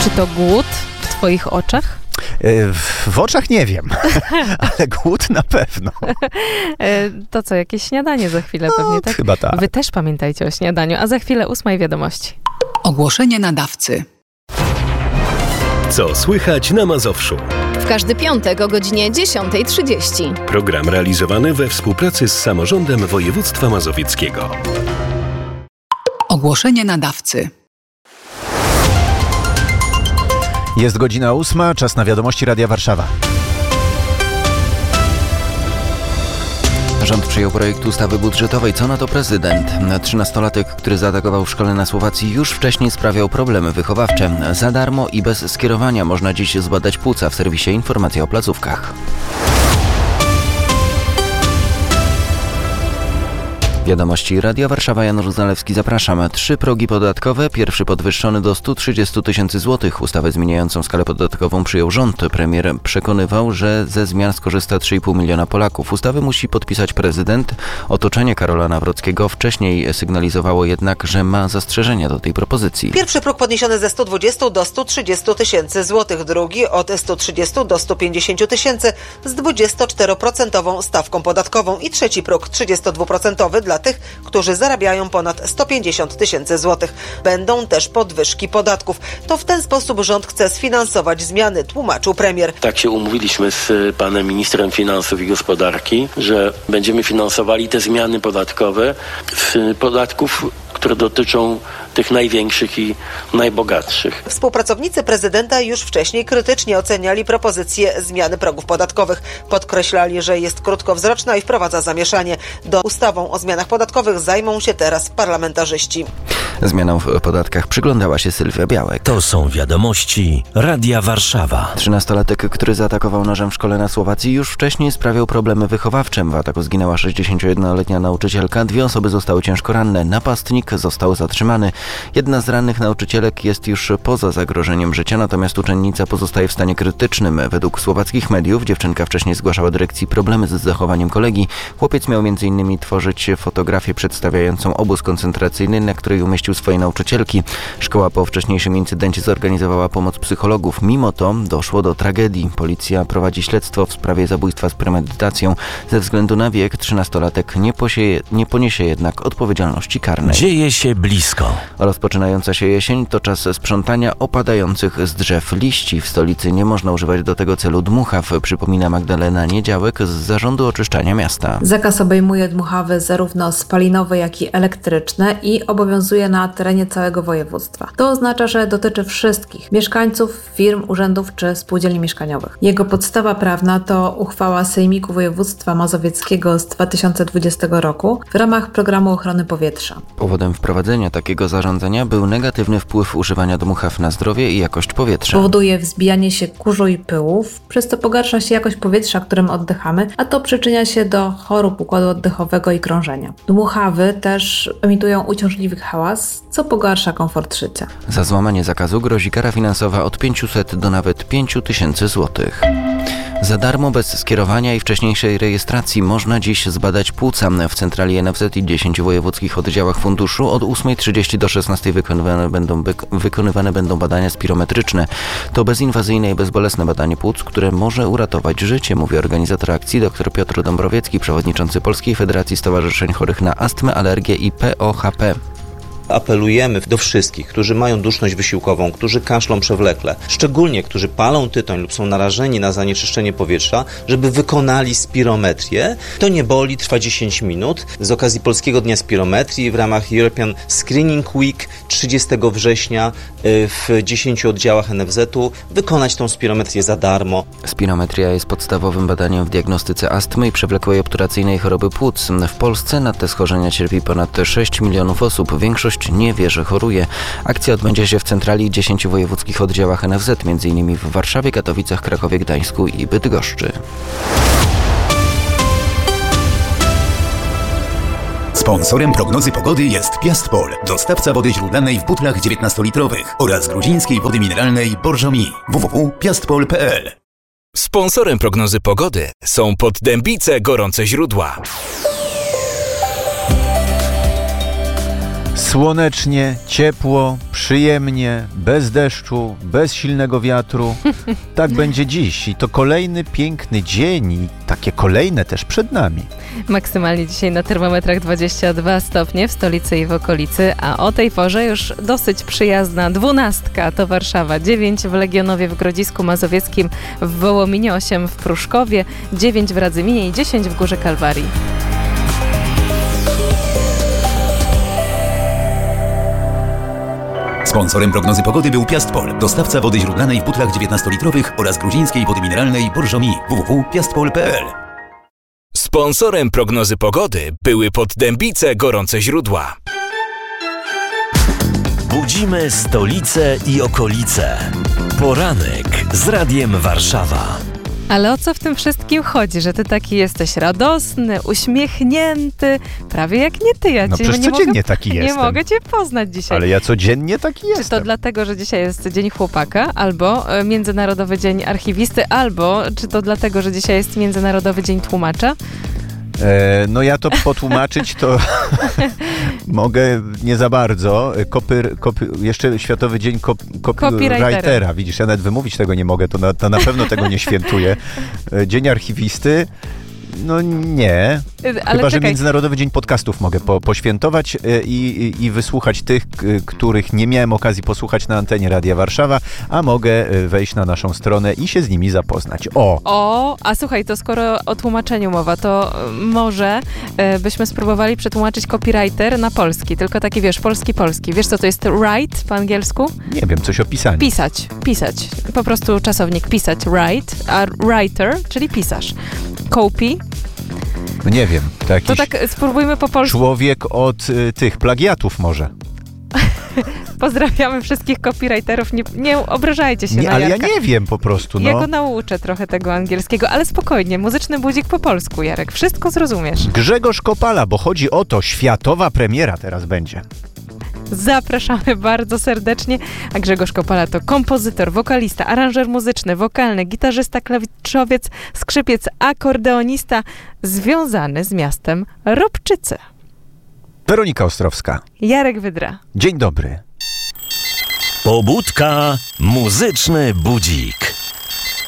Czy to głód w twoich oczach? W oczach nie wiem, ale głód na pewno. To co, jakieś śniadanie za chwilę pewnie, tak? Chyba tak. Wy też pamiętajcie o śniadaniu, a za chwilę 8 wiadomości. Ogłoszenie nadawcy. Co słychać na Mazowszu? W każdy piątek o godzinie 10:30. Program realizowany we współpracy z Samorządem Województwa Mazowieckiego. Ogłoszenie nadawcy. Jest godzina 8, czas na wiadomości Radia Warszawa. Rząd przyjął projekt ustawy budżetowej. Co na to prezydent? 13-latek, który zaatakował w szkole na Słowacji, już wcześniej sprawiał problemy wychowawcze. Za darmo i bez skierowania można dziś zbadać płuca w serwisie Informacja o placówkach. Wiadomości Radia Warszawa, Janusz Zalewski, zapraszam. 3 progi podatkowe. Pierwszy podwyższony do 130 000 złotych. Ustawę zmieniającą skalę podatkową przyjął rząd. Premier przekonywał, że ze zmian skorzysta 3,5 miliona Polaków. Ustawy musi podpisać prezydent. Otoczenie Karola Nawrockiego wcześniej sygnalizowało jednak, że ma zastrzeżenia do tej propozycji. Pierwszy próg podniesiony ze 120 do 130 000 złotych. Drugi od 130 do 150 tysięcy z 24% stawką podatkową. I trzeci próg 32% dla tych, którzy zarabiają ponad 150 000 złotych. Będą też podwyżki podatków. To w ten sposób rząd chce sfinansować zmiany, tłumaczył premier. Tak się umówiliśmy z panem ministrem finansów i gospodarki, że będziemy finansowali te zmiany podatkowe z podatków, które dotyczą tych największych i najbogatszych. Współpracownicy prezydenta już wcześniej krytycznie oceniali propozycję zmiany progów podatkowych. Podkreślali, że jest krótkowzroczna i wprowadza zamieszanie. Ustawą o zmianach podatkowych zajmą się teraz parlamentarzyści. Zmianom w podatkach przyglądała się Sylwia Białek. To są wiadomości Radia Warszawa. 13-latek, który zaatakował nożem w szkole na Słowacji, już wcześniej sprawiał problemy wychowawcze. W ataku zginęła 61-letnia nauczycielka. 2 osoby zostały ciężko ranne. Napastnik został zatrzymany. Jedna z rannych nauczycielek jest już poza zagrożeniem życia, natomiast uczennica pozostaje w stanie krytycznym. Według słowackich mediów dziewczynka wcześniej zgłaszała dyrekcji problemy z zachowaniem kolegi. Chłopiec miał m.in. tworzyć fotografię przedstawiającą obóz koncentracyjny, na której umieścił swoje nauczycielki. Szkoła po wcześniejszym incydencie zorganizowała pomoc psychologów. Mimo to doszło do tragedii. Policja prowadzi śledztwo w sprawie zabójstwa z premedytacją. Ze względu na wiek 13-latek nie poniesie jednak odpowiedzialności karnej. Dzieje się blisko. Rozpoczynająca się jesień to czas sprzątania opadających z drzew liści. W stolicy nie można używać do tego celu dmuchaw, przypomina Magdalena Niedziałek z Zarządu Oczyszczania Miasta. Zakaz obejmuje dmuchawy zarówno spalinowe, jak i elektryczne i obowiązuje na terenie całego województwa. To oznacza, że dotyczy wszystkich mieszkańców, firm, urzędów czy spółdzielni mieszkaniowych. Jego podstawa prawna to uchwała Sejmiku Województwa Mazowieckiego z 2020 roku w ramach Programu Ochrony Powietrza. Powodem wprowadzenia takiego zarządzenia był negatywny wpływ używania dmuchaw na zdrowie i jakość powietrza. Powoduje wzbijanie się kurzu i pyłów, przez co pogarsza się jakość powietrza, którym oddychamy, a to przyczynia się do chorób układu oddechowego i krążenia. Dmuchawy też emitują uciążliwy hałas, co pogarsza komfort życia. Za złamanie zakazu grozi kara finansowa od 500 do nawet 5000 złotych. Za darmo, bez skierowania i wcześniejszej rejestracji można dziś zbadać płuca. W centrali NFZ i 10 wojewódzkich oddziałach funduszu od 8:30 do 16:00 wykonywane będą badania spirometryczne. To bezinwazyjne i bezbolesne badanie płuc, które może uratować życie, mówi organizator akcji dr Piotr Dąbrowiecki, przewodniczący Polskiej Federacji Stowarzyszeń Chorych na Astmę, Alergię i POHP. Apelujemy do wszystkich, którzy mają duszność wysiłkową, którzy kaszlą przewlekle, szczególnie którzy palą tytoń lub są narażeni na zanieczyszczenie powietrza, żeby wykonali spirometrię. To nie boli, trwa 10 minut. Z okazji Polskiego Dnia Spirometrii w ramach European Screening Week 30 września w 10 oddziałach NFZ-u wykonać tą spirometrię za darmo. Spirometria jest podstawowym badaniem w diagnostyce astmy i przewlekłej obturacyjnej choroby płuc. W Polsce na te schorzenia cierpi ponad 6 milionów osób. Większość nie wie, że choruje. Akcja odbędzie się w centrali 10 wojewódzkich oddziałach NFZ, m.in. w Warszawie, Katowicach, Krakowie, Gdańsku i Bydgoszczy. Sponsorem prognozy pogody jest Piastpol, dostawca wody źródlanej w butlach 19-litrowych oraz gruzińskiej wody mineralnej Borżomi. www.piastpol.pl. Sponsorem prognozy pogody są Poddębice Gorące Źródła. Słonecznie, ciepło, przyjemnie, bez deszczu, bez silnego wiatru. Tak będzie dziś i to kolejny piękny dzień i takie kolejne też przed nami. Maksymalnie dzisiaj na termometrach 22 stopnie w stolicy i w okolicy, a o tej porze już dosyć przyjazna 12 to Warszawa, 9 w Legionowie w Grodzisku Mazowieckim, w Wołominie, 8 w Pruszkowie, 9 w Radzyminie i 10 w Górze Kalwarii. Sponsorem prognozy pogody był Piastpol, dostawca wody źródlanej w butlach 19-litrowych oraz gruzińskiej wody mineralnej Borżomi. www.piastpol.pl. Sponsorem prognozy pogody były Poddębice Gorące Źródła. Budzimy stolicę i okolice. Poranek z Radiem Warszawa. Ale o co w tym wszystkim chodzi, że ty taki jesteś radosny, uśmiechnięty, prawie jak nie ty. Ja no przecież codziennie taki nie jestem. Nie mogę cię poznać dzisiaj. Ale ja codziennie taki jestem. Czy to dlatego, że dzisiaj jest Dzień Chłopaka, albo Międzynarodowy Dzień Archiwisty, albo czy to dlatego, że dzisiaj jest Międzynarodowy Dzień Tłumacza? No ja to potłumaczyć to mogę nie za bardzo. Jeszcze Światowy Dzień Copywritera. Widzisz, ja nawet wymówić tego nie mogę, to na pewno tego nie świętuję. Dzień Archiwisty. No nie. Ale chyba, że Międzynarodowy Dzień Podcastów mogę poświętować i wysłuchać tych, których nie miałem okazji posłuchać na antenie Radia Warszawa, a mogę wejść na naszą stronę i się z nimi zapoznać. A słuchaj, to skoro o tłumaczeniu mowa, to może byśmy spróbowali przetłumaczyć copywriter na polski, tylko taki, wiesz, polski. Wiesz, co to jest write po angielsku? Nie wiem, coś o pisaniu. Pisać. Po prostu czasownik pisać, write, a writer, czyli pisarz. Copy. No nie wiem. To tak spróbujmy po polsku. Człowiek od tych plagiatów może. Pozdrawiamy wszystkich copywriterów. Nie obrażajcie się na ale Jarka. Ja nie wiem po prostu. Ja go nauczę trochę tego angielskiego, ale spokojnie. Muzyczny budzik po polsku, Jarek. Wszystko zrozumiesz. Grzegorz Kopala, bo chodzi o to, światowa premiera teraz będzie. Zapraszamy bardzo serdecznie. A Grzegorz Kopala to kompozytor, wokalista, aranżer muzyczny, wokalny, gitarzysta, klawiszowiec, skrzypiec, akordeonista, związany z miastem Ropczyce. Weronika Ostrowska. Jarek Wydra. Dzień dobry. Pobudka, muzyczny budzik.